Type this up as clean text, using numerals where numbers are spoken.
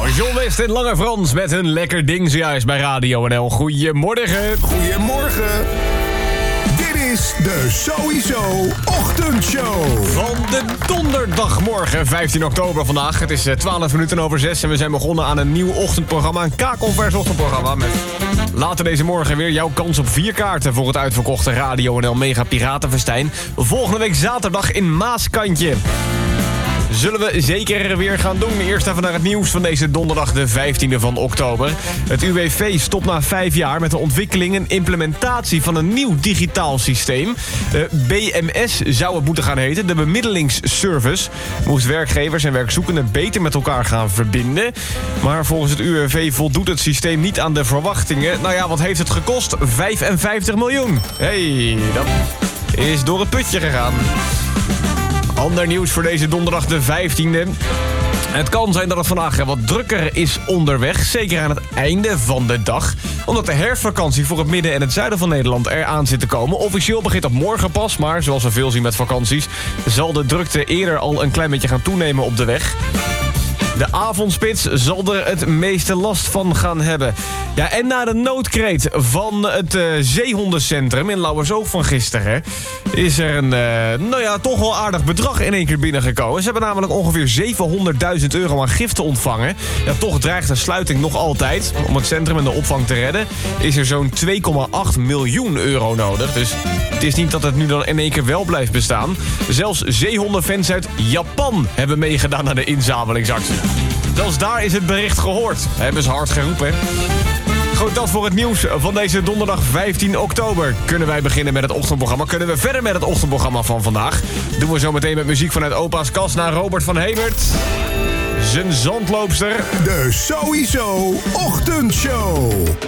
John West en Lange Frans met een lekker ding zojuist bij Radio NL. Goedemorgen. Goedemorgen. Dit is de Sowieso Ochtendshow. Van de donderdagmorgen, 15 oktober vandaag. Het is 12 minuten over 6 en we zijn begonnen aan een nieuw ochtendprogramma. Een kakelvers ochtendprogramma met later deze morgen weer jouw kans op 4 kaarten voor het uitverkochte Radio NL Mega Piratenfestijn. Volgende week zaterdag in Maaskantje. Zullen we zeker weer gaan doen. Eerst even naar het nieuws van deze donderdag de 15e van oktober. Het UWV stopt na 5 jaar met de ontwikkeling en implementatie van een nieuw digitaal systeem. BMS zou het moeten gaan heten, de bemiddelingsservice. Moest werkgevers en werkzoekenden beter met elkaar gaan verbinden. Maar volgens het UWV voldoet het systeem niet aan de verwachtingen. Nou ja, wat heeft het gekost? 55 miljoen. Hey, dat is door het putje gegaan. Ander nieuws voor deze donderdag de 15e. Het kan zijn dat het vandaag wat drukker is onderweg. Zeker aan het einde van de dag. Omdat de herfstvakantie voor het midden en het zuiden van Nederland eraan zit te komen. Officieel begint dat morgen pas. Maar zoals we veel zien met vakanties, zal de drukte eerder al een klein beetje gaan toenemen op de weg. De avondspits zal er het meeste last van gaan hebben. Ja, en na de noodkreet van het zeehondencentrum in Lauwersoog van gisteren is er een, toch wel aardig bedrag in één keer binnengekomen. Ze hebben namelijk ongeveer 700.000 euro aan giften ontvangen. Ja, toch dreigt de sluiting nog altijd. Om het centrum en de opvang te redden is er zo'n 2,8 miljoen euro nodig. Dus het is niet dat het nu dan in één keer wel blijft bestaan. Zelfs zeehondenfans uit Japan hebben meegedaan aan de inzamelingsactie. Zelfs daar is het bericht gehoord. Hebben ze hard geroepen. Goed, dat voor het nieuws van deze donderdag 15 oktober. Kunnen wij beginnen met het ochtendprogramma? Kunnen we verder met het ochtendprogramma van vandaag? Doen we zo meteen met muziek vanuit opa's kast naar Robert van Hemert. Zijn zandloopster. De Sowieso Ochtendshow.